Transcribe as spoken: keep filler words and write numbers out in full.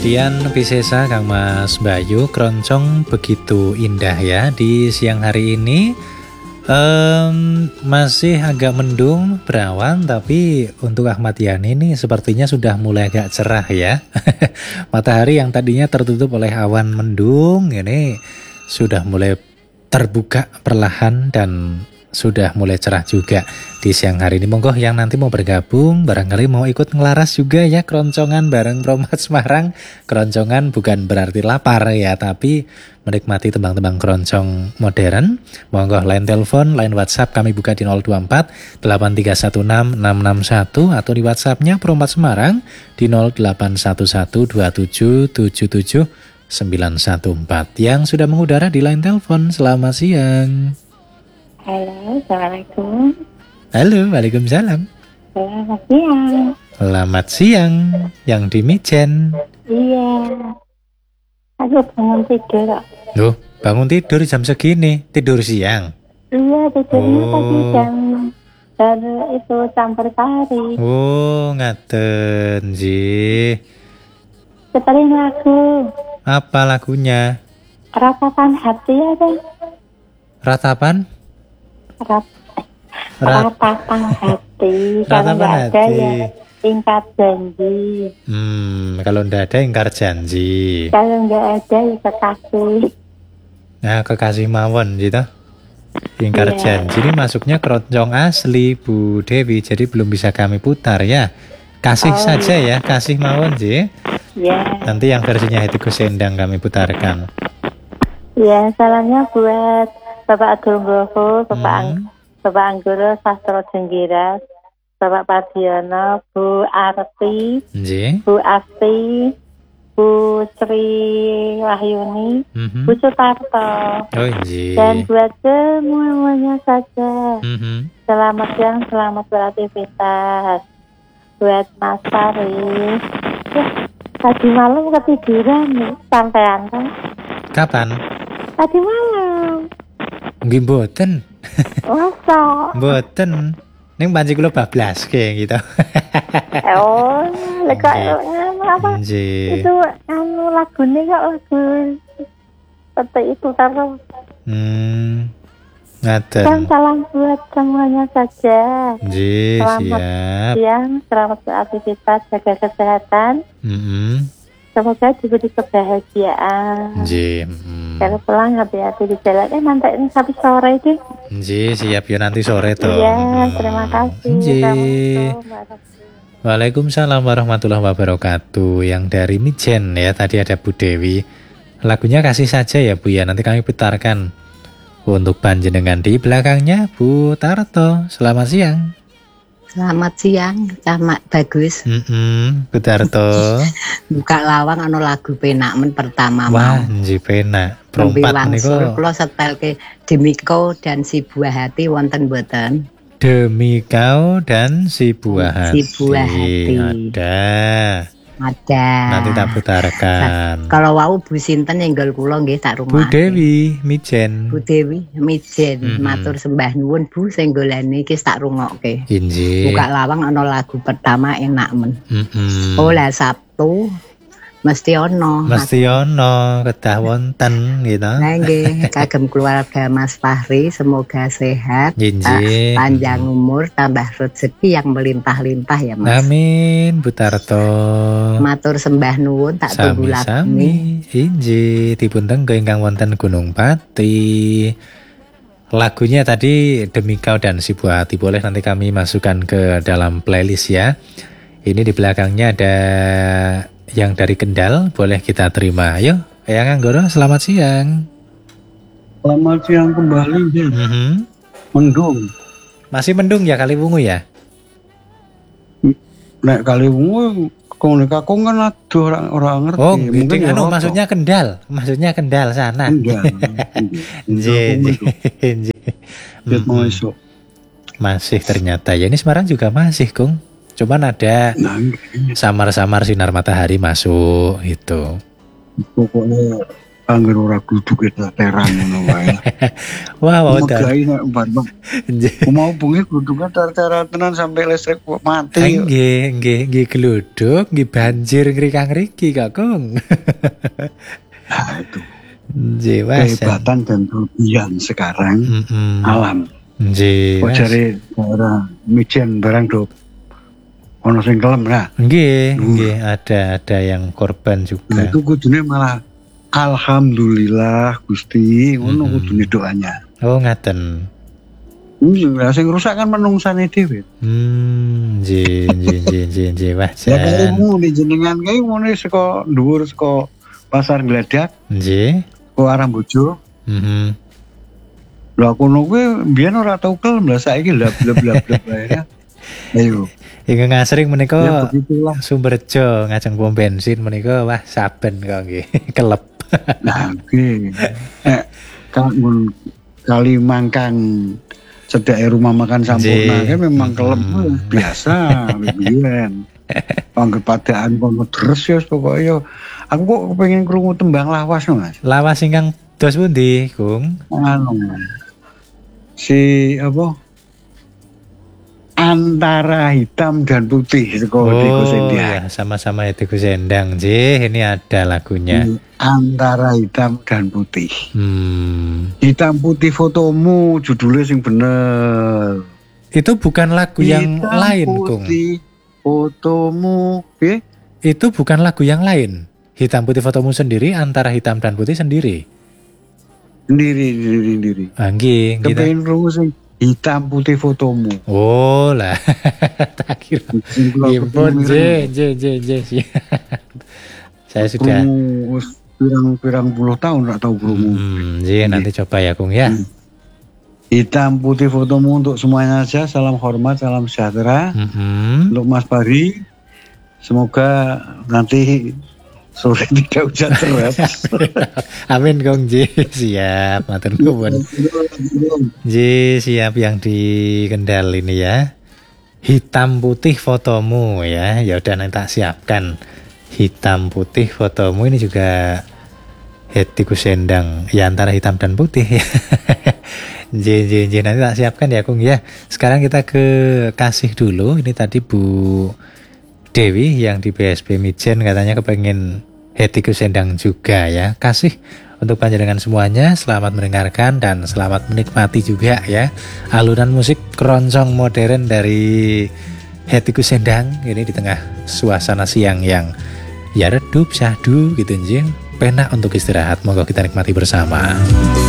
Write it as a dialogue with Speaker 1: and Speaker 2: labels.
Speaker 1: Dian Piscesa, Kang Mas Bayu, keroncong begitu indah ya di siang hari ini. Um, masih agak mendung, berawan, tapi untuk Ahmad Yani ini sepertinya sudah mulai agak cerah ya. Matahari yang tadinya tertutup oleh awan mendung ini sudah mulai terbuka perlahan dan sudah mulai cerah juga di siang hari ini. Monggo yang nanti mau bergabung, barangkali mau ikut ngelaras juga ya keroncongan bareng Promat Semarang. Keroncongan bukan berarti lapar ya, tapi menikmati tembang-tembang keroncong modern. Monggo line telepon, line WhatsApp kami buka di nol dua empat delapan tiga satu enam enam enam satu atau di WhatsAppnya Promat Semarang di nol delapan satu satu dua tujuh tujuh tujuh sembilan satu empat. Yang sudah mengudara di line telepon, selamat siang.
Speaker 2: Halo, Assalamualaikum.
Speaker 1: Halo, Waalaikumsalam.
Speaker 2: Selamat siang.
Speaker 1: Selamat siang, yang di Mijen.
Speaker 2: Iya. Aku bangun tidur kok.
Speaker 1: Loh, bangun tidur jam segini, tidur siang?
Speaker 2: Iya, tidurnya
Speaker 1: Oh.
Speaker 2: tadi jam baru itu campur sari.
Speaker 1: Oh, ngaten sih.
Speaker 2: Setelin lagu.
Speaker 1: Apa lagunya?
Speaker 2: Ratapan hati ada.
Speaker 1: Ratapan?
Speaker 2: Rat
Speaker 1: Rat-
Speaker 2: Ratapan hati. Kalau
Speaker 1: Ratapan
Speaker 2: nggak ada
Speaker 1: hati.
Speaker 2: ya tingkat janji.
Speaker 1: Hmm, kalau ndak ada ingkar janji.
Speaker 2: Kalau nggak ada ya kekasih.
Speaker 1: Nah, kekasih mawon gitu. Ingkar
Speaker 2: Iya.
Speaker 1: janji ini masuknya keroncong asli Bu Dewi, jadi belum bisa kami putar ya. Kasih
Speaker 2: Oh,
Speaker 1: saja ya, kasih mawon sih.
Speaker 2: Ya.
Speaker 1: Nanti yang versinya Hatiku Sendang kami putarkan.
Speaker 2: Ya, salamnya buat Bapak Adunggoho, Bapak Ang
Speaker 1: Hmm.
Speaker 2: Bapak Anggoro Sastro Jenggiras, Bapak Padiono, Bu Arti,
Speaker 1: Nggih.
Speaker 2: Bu Asti, Bu Sri Wahyuni,
Speaker 1: Mhm.
Speaker 2: Bu Sutarto,
Speaker 1: Oh, nggih.
Speaker 2: dan buat semuanya saja.
Speaker 1: Mhm.
Speaker 2: Selamat siang, selamat beraktivitas. Buat Mas Faris. Ya, tadi malam ketiduran nih, sampean kan?
Speaker 1: Kapan?
Speaker 2: Tadi malam.
Speaker 1: Nggih mboten.
Speaker 2: Masa?
Speaker 1: Mboten. Ning panci kula bablas kayak gitu.
Speaker 2: Oh, lek kok
Speaker 1: Nggih.
Speaker 2: anu apa?
Speaker 1: Nggih.
Speaker 2: Itu anu lagune kok lagu seperti itu terus.
Speaker 1: Hmm.
Speaker 2: Dan
Speaker 1: Ngaten.
Speaker 2: salam buat semuanya saja.
Speaker 1: Nggih,
Speaker 2: Selamat
Speaker 1: siap.
Speaker 2: siang, selamat beraktivitas, jaga kesehatan.
Speaker 1: Mhm.
Speaker 2: Semoga diberi kebahagiaan.
Speaker 1: Nggih. mhm.
Speaker 2: Kalau pulang hati-hati di jalan. Eh, nanti ini sampai sore deh.
Speaker 1: Nggih, siap ya nanti sore toh.
Speaker 2: Iya,
Speaker 1: Mhm.
Speaker 2: terima kasih.
Speaker 1: Nggih.
Speaker 2: Assalamualaikum warahmatullahi
Speaker 1: Waalaikumsalam warahmatullahi wabarakatuh. Yang dari Mijen ya, tadi ada Bu Dewi. Lagunya kasih saja ya Bu ya, nanti kami putarkan. Untuk panjenengan di belakangnya Bu Tarto. Selamat siang.
Speaker 3: Selamat siang, Camat Bagus.
Speaker 1: Mm-mm, Bu Tarto.
Speaker 3: Buka lawang ana lagu penak men pertama
Speaker 1: Wah,
Speaker 3: mau.
Speaker 1: nji penak.
Speaker 3: Nembe
Speaker 1: Perompat niku
Speaker 3: wangsul kula setelke Demiko dan si buah hati wonten mboten?
Speaker 1: demi kau dan si buah
Speaker 3: Si
Speaker 1: hati.
Speaker 3: buah hati.
Speaker 1: Ada.
Speaker 3: Ada.
Speaker 1: Nanti tak putarkan.
Speaker 3: Kalau wau Bu Sinten nyenggol kula nggih tak
Speaker 1: Bu
Speaker 3: rumah.
Speaker 1: Dewi, Mijen.
Speaker 3: Bu Dewi Mijen
Speaker 1: Mhm.
Speaker 3: matur sembah nuwun Bu sing golane iki tak rungokke.
Speaker 1: Inji.
Speaker 3: Buka lawang ana lagu pertama enak men.
Speaker 1: Mm-mm.
Speaker 3: Oh lah Sabtu mesti ono.
Speaker 1: Mesti ono kedah wonten gitu.
Speaker 3: Nah, nggih, kagem keluarga Mas Fahri semoga sehat,
Speaker 1: Nggih.
Speaker 3: ta- panjang umur, tambah rezeki yang melimpah-limpah ya Mas.
Speaker 1: Amin, Bu Tarto.
Speaker 3: Matur sembah nuwun tak tunggu lagune.
Speaker 1: Sami-sami. Inji dipun tenggo ingkang wonten Gunung Pati. Lagunya tadi Demi Kau dan Si Buah Hati, boleh nanti kami masukkan ke dalam playlist ya. Ini di belakangnya ada yang dari Kendal, boleh kita terima. Ayo, Eyang Anggoro, selamat siang.
Speaker 4: Selamat siang kembali, ya.
Speaker 1: Mhm.
Speaker 4: Mendung.
Speaker 1: Masih mendung ya Kaliwungu ya?
Speaker 4: Nek kali wungu kong nek aku kan ada orang orang ngerti.
Speaker 1: Oh,
Speaker 4: Mungkin
Speaker 1: gitu.
Speaker 4: ya
Speaker 1: Anu,
Speaker 4: rokok.
Speaker 1: maksudnya Kendal, maksudnya Kendal sana.
Speaker 4: Enggak.
Speaker 1: Nji, nji, nji.
Speaker 4: Lihat mau
Speaker 1: Mhm.
Speaker 4: esok.
Speaker 1: Masih ternyata ya, ini Semarang juga masih, Kung. Cuman ada
Speaker 4: Nah, enggak.
Speaker 1: samar-samar sinar matahari masuk gitu.
Speaker 4: Pokoknya angger ora gluduk teteran ngono wae.
Speaker 1: Wah, mau dah.
Speaker 4: Megai nek bareng. Mau bengi gluduknya teteran tenan sampai listrik mati.
Speaker 1: Nggih, nggih, nggih gluduk, nggih banjir ngrikang-ngriki Kakung.
Speaker 4: Nah, itu.
Speaker 1: Nggih, Mas.
Speaker 4: Kehebatan dan kelebihan sekarang
Speaker 1: Mm-mm.
Speaker 4: alam.
Speaker 1: Nggih, Mas.
Speaker 4: Wajare daerah Mijen barang do ono sing kelem lah.
Speaker 1: Nggih,
Speaker 4: Duh.
Speaker 1: nggih, ada ada yang korban
Speaker 4: Nah,
Speaker 1: juga.
Speaker 4: itu kudune malah alhamdulillah Gusti ngono
Speaker 1: Mm-mm.
Speaker 4: kudune doanya.
Speaker 1: Oh, ngaten.
Speaker 4: Hmm, lah sing rusak kan menungsane dhewe.
Speaker 1: Hmm, nggih, nggih, nggih, nggih, nggih,
Speaker 4: Ya kaya
Speaker 1: wajan.
Speaker 4: ngono jenengan kae ngono saka dhuwur saka pasar Gladak
Speaker 1: Nggih.
Speaker 4: ke arah Bojo.
Speaker 1: Mhm.
Speaker 4: Lha kono kuwi mbiyen ora tau kelem, lah saiki lha bla bla bla ya. Ayo.
Speaker 1: Ingkang ngasring
Speaker 4: Ya
Speaker 1: menika
Speaker 4: begitulah.
Speaker 1: Sumberjo ngajeng pom bensin menika wah saben kok nggih. Kelep.
Speaker 4: Nah, oke. Nek kangen kali mangkang cedake rumah makan Sampurna
Speaker 1: Nggih.
Speaker 4: kan memang kelem
Speaker 1: Hmm.
Speaker 4: biasa biyen. Anggap padaan kono deres ya pokoke yo. Aku kok kepengin krungu tembang lawas no, Mas.
Speaker 1: Lawas ingkang dos pundi, Kung?
Speaker 4: Anu. Si apa? Antara hitam dan putih saka Deko Sendian.
Speaker 1: ya, sama-sama itu Gus Endang. Nggih, ini ada lagunya.
Speaker 4: Antara hitam dan putih.
Speaker 1: Hmm.
Speaker 4: Hitam putih fotomu judulnya sing bener.
Speaker 1: Itu bukan lagu yang
Speaker 4: Hitam
Speaker 1: lain, Kung.
Speaker 4: putih fotomu, piye?
Speaker 1: Itu bukan lagu yang lain. Hitam putih fotomu sendiri, antara hitam dan putih sendiri.
Speaker 4: Sendiri, sendiri, sendiri.
Speaker 1: Ah, nggih, kita.
Speaker 4: Kepengen krungu sing hitam putih fotomu.
Speaker 1: Oh lah, tak kira.
Speaker 4: Sing kula
Speaker 1: Impun,
Speaker 4: kepengen
Speaker 1: je, je, je, je. Siap. Saya sudah.
Speaker 4: krungu wis pirang-pirang puluh tahun rak tau krungu.
Speaker 1: Hmm, je, nanti coba ya, Kung ya.
Speaker 4: Hmm. Hitam putih fotomu untuk semuanya aja. Salam hormat, salam sejahtera.
Speaker 1: Mhm.
Speaker 4: Untuk Mas Bari, semoga nanti sore tidak hujan deras.
Speaker 1: Amin, Kung je. Siap, matur nuwun. Ji, siap yang di Kendal ini ya. Hitam putih fotomu ya. Ya udah nanti tak siapkan. Hitam putih fotomu ini juga Hetty Kusendang. Ya antara hitam dan putih ya. Ji, ji, ji, nanti tak siapkan ya, Kung ya. Sekarang kita ke Kasih dulu. Ini tadi Bu Dewi yang di B S B Mijen katanya kepengen Hetty Kusendang juga ya. Kasih untuk panjenengan semuanya, selamat mendengarkan dan selamat menikmati juga ya alunan musik keroncong modern dari Hetty Kusendang ini di tengah suasana siang yang ya redup, syahdu gitu njing, penak untuk istirahat. Moga kita nikmati bersama.